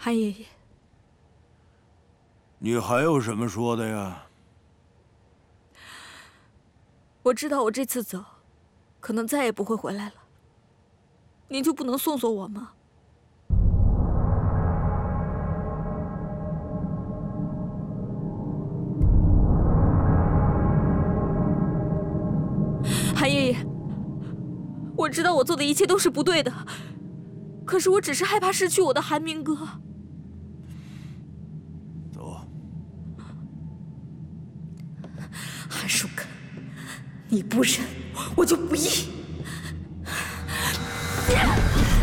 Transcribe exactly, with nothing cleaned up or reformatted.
韩爷爷， 你还有什么说的呀？ 我知道我这次走，可能再也不会回来了。您就不能送送我吗？韩爷爷，我知道我做的一切都是不对的，可是我只是害怕失去我的韩明哥。 走。 韩树根，你不忍，我就不义。